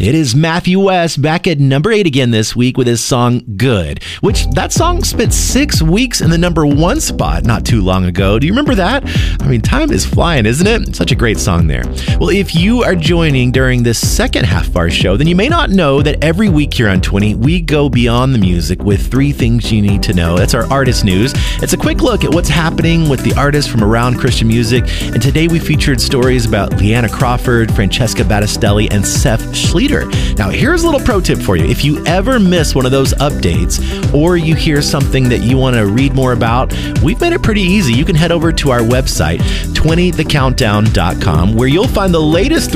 It is Matthew West back at number 8 again this week with his song Good, which that song spent 6 weeks in the number 1 spot not too long ago. Do you remember that? I mean, time is flying, isn't it? Such a great song there. Well, if you are joining during this second half of our show, then you may not know that every week here on 20, we go beyond the music with 3 things you need to know. That's our artist news. It's a quick look at what's happening with the artists from around Christian music. And today we featured stories about Leanna Crawford, Francesca Battistelli, and Seth Schleter. Now, here's a little pro tip for you. If you ever miss one of those updates or you hear something that you want to read more about, we've made it pretty easy. You can head over to our website, 20thecountdown.com, where you'll find the latest